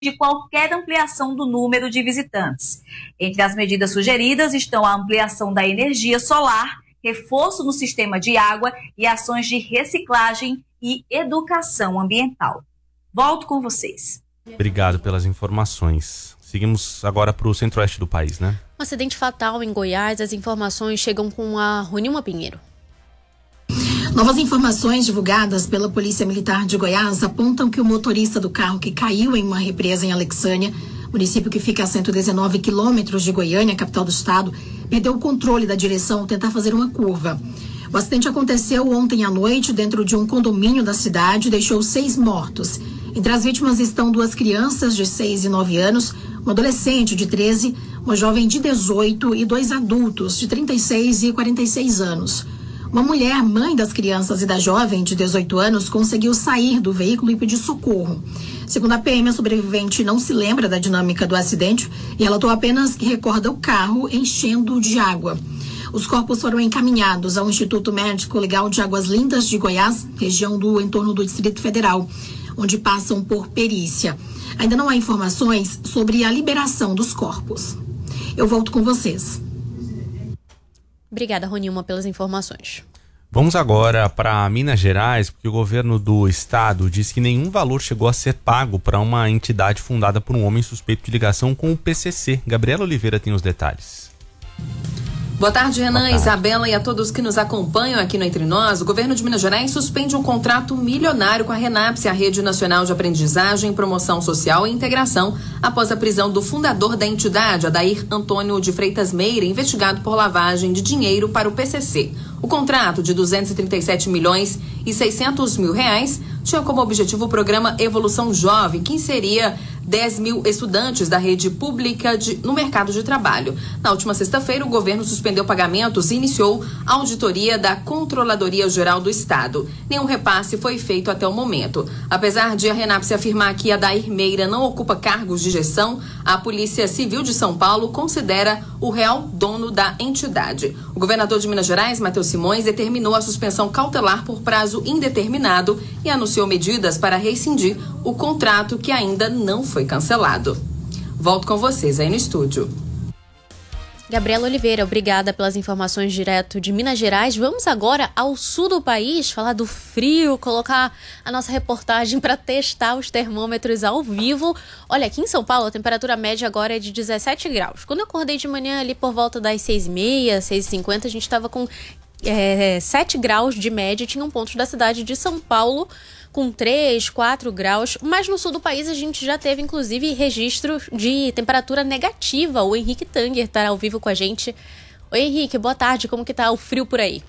de qualquer ampliação do número de visitantes. Entre as medidas sugeridas estão a ampliação da energia solar, reforço no sistema de água e ações de reciclagem e educação ambiental. Volto com vocês. Obrigado pelas informações. Seguimos agora para o centro-oeste do país, né? Um acidente fatal em Goiás. As informações chegam com a Ronilma Pinheiro. Novas informações divulgadas pela Polícia Militar de Goiás apontam que o motorista do carro que caiu em uma represa em Alexânia, município que fica a 119 quilômetros de Goiânia, capital do estado, perdeu o controle da direção ao tentar fazer uma curva. O acidente aconteceu ontem à noite dentro de um condomínio da cidade e deixou 6 mortos. Entre as vítimas estão 2 crianças de 6 e 9 anos, um adolescente de 13, uma jovem de 18 e 2 adultos de 36 e 46 anos. Uma mulher, mãe das crianças e da jovem de 18 anos, conseguiu sair do veículo e pedir socorro. Segundo a PM, a sobrevivente não se lembra da dinâmica do acidente e relatou apenas que recorda o carro enchendo de água. Os corpos foram encaminhados ao Instituto Médico Legal de Águas Lindas de Goiás, região do entorno do Distrito Federal, onde passam por perícia. Ainda não há informações sobre a liberação dos corpos. Eu volto com vocês. Obrigada, Ronilma, pelas informações. Vamos agora para Minas Gerais, porque o governo do estado diz que nenhum valor chegou a ser pago para uma entidade fundada por um homem suspeito de ligação com o PCC. Gabriela Oliveira tem os detalhes. Boa tarde, Renan, Boa tarde. Isabela e a todos que nos acompanham aqui no Entre Nós. O governo de Minas Gerais suspende um contrato milionário com a RENAPSE, a Rede Nacional de Aprendizagem, Promoção Social e Integração, após a prisão do fundador da entidade, Adair Antônio de Freitas Meira, investigado por lavagem de dinheiro para o PCC. O contrato de 237 milhões e 600 mil reais tinha como objetivo o programa Evolução Jovem, que inseria 10 mil estudantes da rede pública no mercado de trabalho. Na última sexta-feira, o governo suspendeu pagamentos e iniciou a auditoria da Controladoria Geral do Estado. Nenhum repasse foi feito até o momento. Apesar de a RENAPSE afirmar que Adair Meira não ocupa cargos de gestão, a Polícia Civil de São Paulo considera o real dono da entidade. O governador de Minas Gerais, Matheus Simões, determinou a suspensão cautelar por prazo indeterminado e anunciou medidas para rescindir o contrato que ainda não foi cancelado. Volto com vocês aí no estúdio. Gabriela Oliveira, obrigada pelas informações direto de Minas Gerais. Vamos agora ao sul do país, falar do frio, colocar a nossa reportagem para testar os termômetros ao vivo. Olha, aqui em São Paulo a temperatura média agora é de 17 graus. Quando eu acordei de manhã ali por volta das 6h30, 6h50, a gente estava com 7 graus de média. Tinham pontos da cidade de São Paulo com 3, 4 graus, mas no sul do país a gente já teve, inclusive, registro de temperatura negativa. O Henrique Tanger está ao vivo com a gente. Oi, Henrique, boa tarde. Como que tá o frio por aí?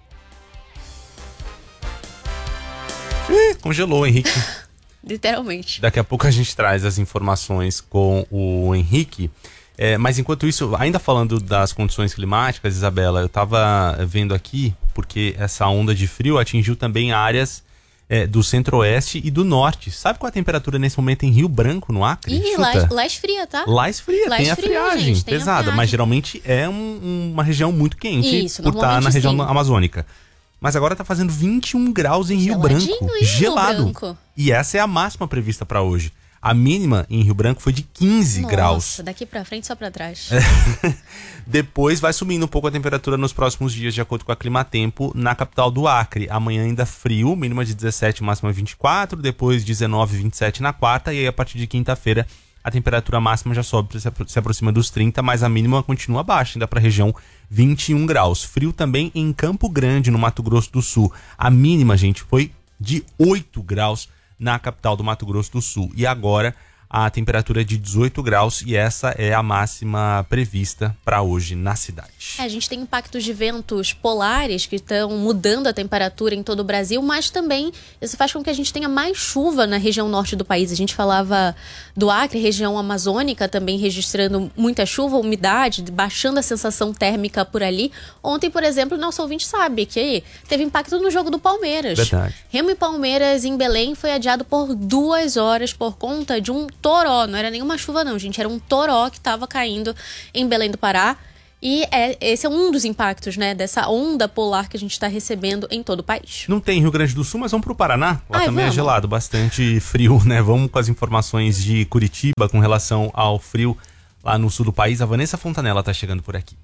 Congelou, Henrique. Literalmente. Daqui a pouco a gente traz as informações com o Henrique. Mas enquanto isso, ainda falando das condições climáticas, Isabela, eu estava vendo aqui, porque essa onda de frio atingiu também áreas do centro-oeste e do norte. Sabe qual é a temperatura nesse momento em Rio Branco, no Acre? Lá esfria, tá? Lá esfria, tem a friagem, gente, pesada, mas geralmente é uma região muito quente. Isso, por estar na região sim. amazônica. Mas agora tá fazendo 21 graus em Rio Branco. Gelado. Rio Branco. E essa é a máxima prevista para hoje. A mínima em Rio Branco foi de 15 graus. Nossa, daqui pra frente só pra trás. Depois vai subindo um pouco a temperatura nos próximos dias, de acordo com a Climatempo, na capital do Acre. Amanhã ainda frio, mínima de 17, máxima 24, depois 19, 27 na quarta, e aí a partir de quinta-feira a temperatura máxima já sobe, se aproxima dos 30, mas a mínima continua baixa, ainda para a região 21 graus. Frio também em Campo Grande, no Mato Grosso do Sul. A mínima, gente, foi de 8 graus na capital do Mato Grosso do Sul. E agora a temperatura é de 18 graus e essa é a máxima prevista para hoje na cidade. A gente tem impactos de ventos polares que estão mudando a temperatura em todo o Brasil, mas também isso faz com que a gente tenha mais chuva na região norte do país. A gente falava do Acre, região amazônica, também registrando muita chuva, umidade, baixando a sensação térmica por ali. Ontem, por exemplo, nosso ouvinte sabe que teve impacto no jogo do Palmeiras. Verdade. Remo e Palmeiras em Belém foi adiado por 2 horas por conta de um toró. Não era nenhuma chuva não, gente. Era um toró que estava caindo em Belém do Pará. E esse é um dos impactos, né, dessa onda polar que a gente está recebendo em todo o país. Não tem Rio Grande do Sul, mas vamos pro Paraná. Lá também vamos. É gelado, bastante frio, né? Vamos com as informações de Curitiba com relação ao frio lá no sul do país. A Vanessa Fontanella está chegando por aqui.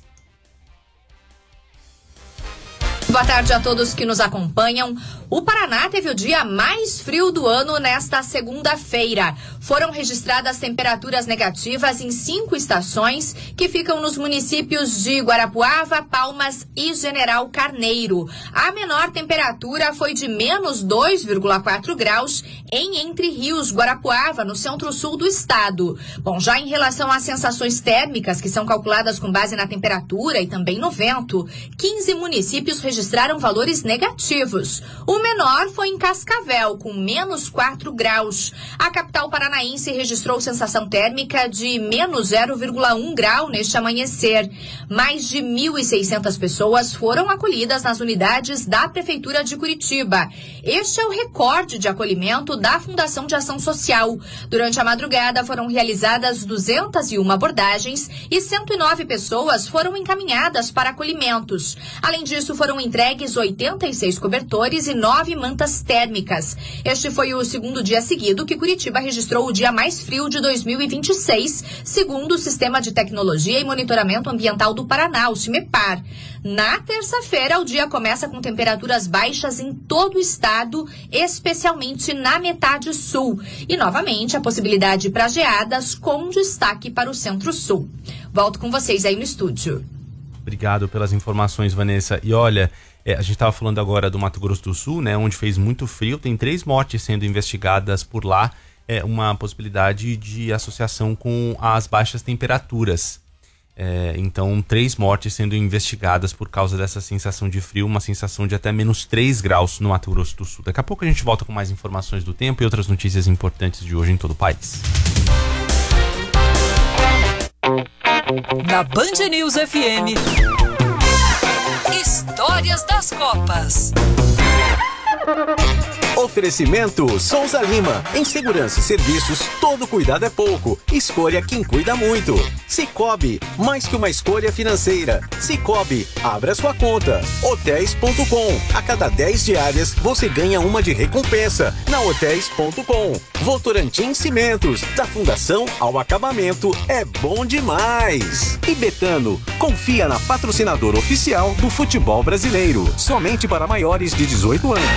Boa tarde a todos que nos acompanham. O Paraná teve o dia mais frio do ano nesta segunda-feira. Foram registradas temperaturas negativas em 5 estações que ficam nos municípios de Guarapuava, Palmas e General Carneiro. A menor temperatura foi de menos 2,4 graus em Entre Rios, Guarapuava, no centro-sul do estado. Bom, já em relação às sensações térmicas, que são calculadas com base na temperatura e também no vento, 15 municípios registraram valores negativos. O menor foi em Cascavel, com menos 4 graus. A capital paranaense registrou sensação térmica de menos 0,1 grau neste amanhecer. Mais de 1.600 pessoas foram acolhidas nas unidades da Prefeitura de Curitiba. Este é o recorde de acolhimento da Fundação de Ação Social. Durante a madrugada foram realizadas 201 abordagens e 109 pessoas foram encaminhadas para acolhimentos. Além disso, foram entregues 86 cobertores e 9 mantas térmicas. Este foi o segundo dia seguido que Curitiba registrou o dia mais frio de 2026, segundo o Sistema de Tecnologia e Monitoramento Ambiental do Paraná, o CIMEPAR. Na terça-feira, o dia começa com temperaturas baixas em todo o estado, especialmente na metade sul. E, novamente, a possibilidade para geadas com destaque para o centro-sul. Volto com vocês aí no estúdio. Obrigado pelas informações, Vanessa. E olha, a gente estava falando agora do Mato Grosso do Sul, né, onde fez muito frio. Tem 3 mortes sendo investigadas por lá. É uma possibilidade de associação com as baixas temperaturas. Então, 3 mortes sendo investigadas por causa dessa sensação de frio, uma sensação de até menos 3 graus no Mato Grosso do Sul. Daqui a pouco a gente volta com mais informações do tempo e outras notícias importantes de hoje em todo o país. Na Band News FM, Histórias das Copas. Oferecimento Souza Lima. Em segurança e serviços, todo cuidado é pouco. Escolha quem cuida muito. Cicobi, mais que uma escolha financeira. Cicobi, abra sua conta. Hotéis.com. A cada 10 diárias, você ganha uma de recompensa. Na Hotéis.com. Votorantim Cimentos. Da fundação ao acabamento, é bom demais. E Betano, confia na patrocinadora oficial do futebol brasileiro. Somente para maiores de 18 anos.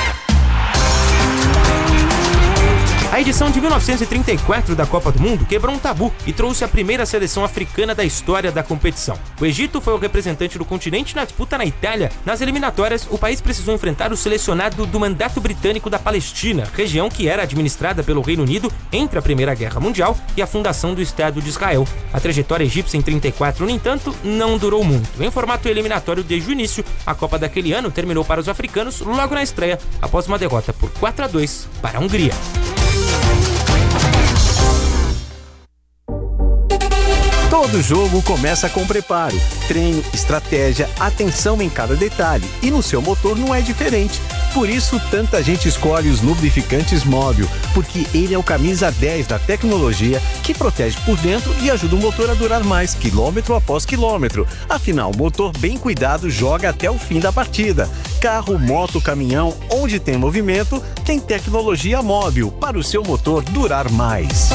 A edição de 1934 da Copa do Mundo quebrou um tabu e trouxe a primeira seleção africana da história da competição. O Egito foi o representante do continente na disputa na Itália. Nas eliminatórias, o país precisou enfrentar o selecionado do Mandato Britânico da Palestina, região que era administrada pelo Reino Unido entre a Primeira Guerra Mundial e a fundação do Estado de Israel. A trajetória egípcia em 34, no entanto, não durou muito. Em formato eliminatório desde o início, a Copa daquele ano terminou para os africanos logo na estreia, após uma derrota por 4-2 para a Hungria. Todo jogo começa com preparo, treino, estratégia, atenção em cada detalhe. E no seu motor não é diferente. Por isso, tanta gente escolhe os lubrificantes Móbil, porque ele é o camisa 10 da tecnologia que protege por dentro e ajuda o motor a durar mais, quilômetro após quilômetro. Afinal, motor bem cuidado joga até o fim da partida. Carro, moto, caminhão, onde tem movimento, tem tecnologia Móbil para o seu motor durar mais.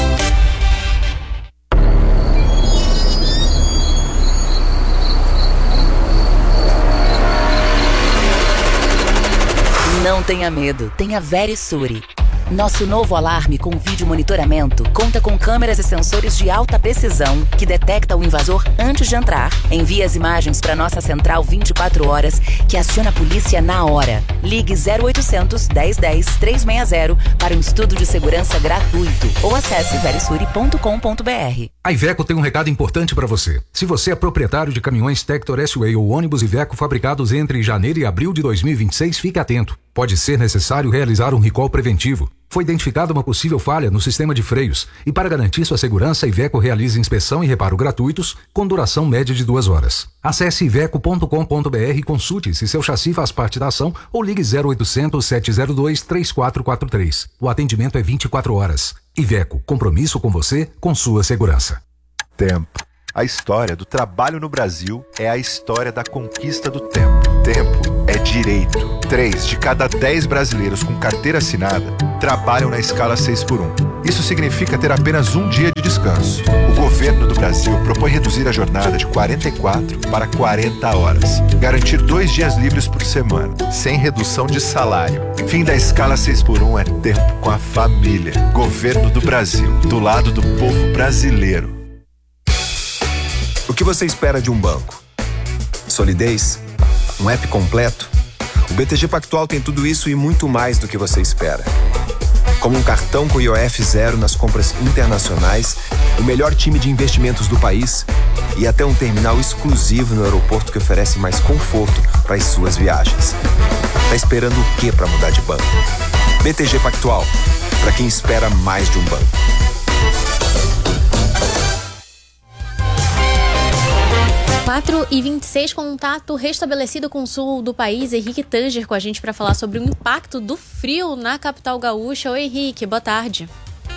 Não tenha medo, tenha Verisure. Nosso novo alarme com vídeo monitoramento conta com câmeras e sensores de alta precisão que detecta o invasor antes de entrar, envia as imagens para nossa central 24 horas que aciona a polícia na hora. Ligue 0800 1010 360 para um estudo de segurança gratuito ou acesse verisure.com.br. A Iveco tem um recado importante para você. Se você é proprietário de caminhões Tector S-Way ou ônibus Iveco fabricados entre janeiro e abril de 2026, fique atento. Pode ser necessário realizar um recall preventivo. Foi identificada uma possível falha no sistema de freios e, para garantir sua segurança, a Iveco realiza inspeção e reparo gratuitos com duração média de 2 horas. Acesse iveco.com.br e consulte se seu chassi faz parte da ação ou ligue 0800 702 3443. O atendimento é 24 horas. Iveco, compromisso com você, com sua segurança. Tempo. A história do trabalho no Brasil é a história da conquista do tempo. Tempo é direito. 3 de cada 10 brasileiros com carteira assinada trabalham na escala 6x1. Isso significa ter apenas um dia de descanso. O governo do Brasil propõe reduzir a jornada de 44 para 40 horas. Garantir 2 dias livres por semana, sem redução de salário. Fim da escala 6x1 é tempo com a família. Governo do Brasil, do lado do povo brasileiro. O que você espera de um banco? Solidez? Um app completo? O BTG Pactual tem tudo isso e muito mais do que você espera. Como um cartão com IOF zero nas compras internacionais, o melhor time de investimentos do país e até um terminal exclusivo no aeroporto que oferece mais conforto para as suas viagens. Tá esperando o quê para mudar de banco? BTG Pactual, para quem espera mais de um banco. 4h26, contato restabelecido com o sul do país. Henrique Tanger com a gente para falar sobre o impacto do frio na capital gaúcha. Oi, Henrique, boa tarde.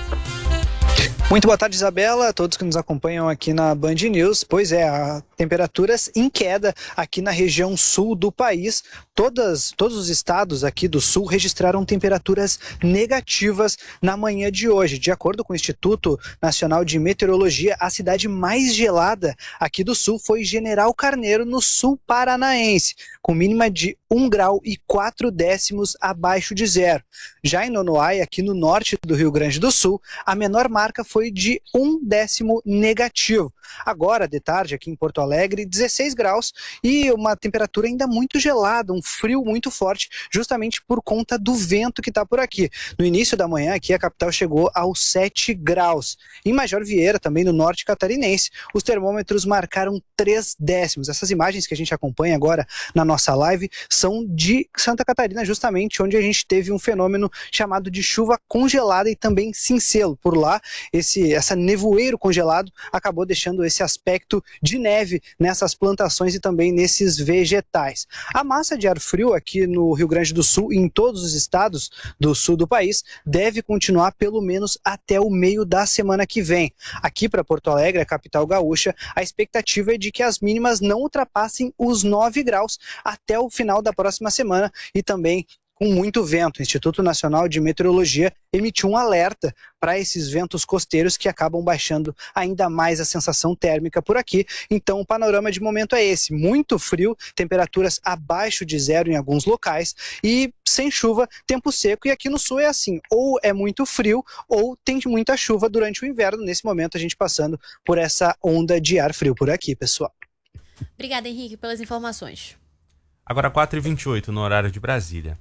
Muito boa tarde, Isabela, a todos que nos acompanham aqui na Band News. Pois é, temperaturas em queda aqui na região sul do país. Todos os estados aqui do sul registraram temperaturas negativas na manhã de hoje. De acordo com o Instituto Nacional de Meteorologia, a cidade mais gelada aqui do sul foi General Carneiro, no sul paranaense, com mínima de 1 grau e 4 décimos abaixo de zero. Já em Nonoai, aqui no norte do Rio Grande do Sul, a menor marca foi de 1 décimo negativo. Agora, de tarde, aqui em Porto Alegre, 16 graus e uma temperatura ainda muito gelada, um frio muito forte, justamente por conta do vento que está por aqui. No início da manhã, aqui a capital chegou aos 7 graus. Em Major Vieira, também no norte catarinense, os termômetros marcaram 3 décimos. Essas imagens que a gente acompanha agora na nossa live são de Santa Catarina, justamente onde a gente teve um fenômeno chamado de chuva congelada e também cincelo. Por lá, essa nevoeiro congelado acabou deixando esse aspecto de neve nessas plantações e também nesses vegetais. A massa de ar frio aqui no Rio Grande do Sul e em todos os estados do sul do país deve continuar pelo menos até o meio da semana que vem. Aqui para Porto Alegre, a capital gaúcha, a expectativa é de que as mínimas não ultrapassem os 9 graus até o final da próxima semana e também com muito vento. O Instituto Nacional de Meteorologia emitiu um alerta para esses ventos costeiros que acabam baixando ainda mais a sensação térmica por aqui. Então o panorama de momento é esse: muito frio, temperaturas abaixo de zero em alguns locais e sem chuva, tempo seco. E aqui no sul é assim, ou é muito frio ou tem muita chuva durante o inverno. Nesse momento a gente passando por essa onda de ar frio por aqui, pessoal. Obrigada, Henrique, pelas informações. Agora 4h28 no horário de Brasília.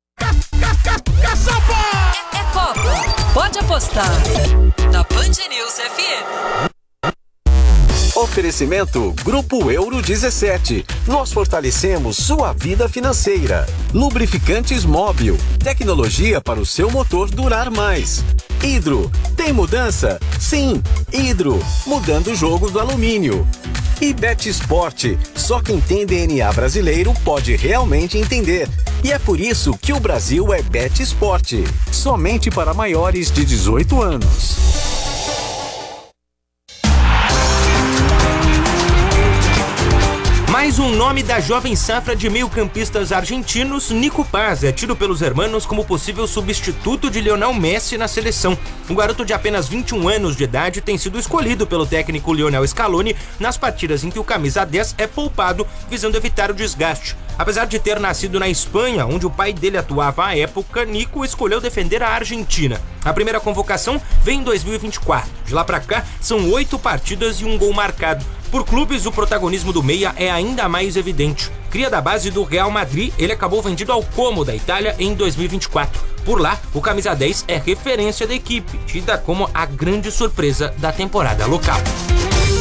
É Copa. Pode apostar. Na Band News FM. Oferecimento Grupo Euro 17. Nós fortalecemos sua vida financeira. Lubrificantes Móbil. Tecnologia para o seu motor durar mais. Hidro. Tem mudança? Sim. Hidro. Mudando o jogo do alumínio. E Bet Sport. Só quem tem DNA brasileiro pode realmente entender. E é por isso que o Brasil é Bet Sport. Somente para maiores de 18 anos. Mais um nome da jovem safra de meio-campistas argentinos. Nico Paz é tido pelos hermanos como possível substituto de Lionel Messi na seleção. O garoto de apenas 21 anos de idade tem sido escolhido pelo técnico Lionel Scaloni nas partidas em que o camisa 10 é poupado, visando evitar o desgaste. Apesar de ter nascido na Espanha, onde o pai dele atuava à época, Nico escolheu defender a Argentina. A primeira convocação vem em 2024. De lá pra cá, são 8 partidas e um gol marcado. Por clubes, o protagonismo do meia é ainda mais evidente. Cria da base do Real Madrid, ele acabou vendido ao Como da Itália em 2024. Por lá, o camisa 10 é referência da equipe, tida como a grande surpresa da temporada local.